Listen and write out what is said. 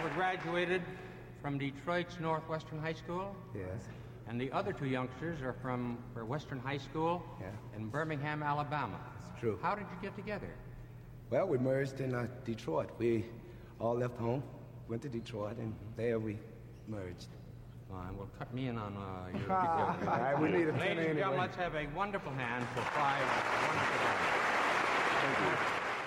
brother graduated from Detroit's Northwestern High School. Yes. And the other two youngsters are from Western High School in Birmingham, Alabama. It's true. How did you get together? Well, we merged in Detroit. We all left home, went to Detroit, and there we merged. Fine. Well, cut me in on your... All right, we need a 10 Ladies and anyway. gentlemen, let's have a wonderful hand for 5 wonderful guys. Thank you.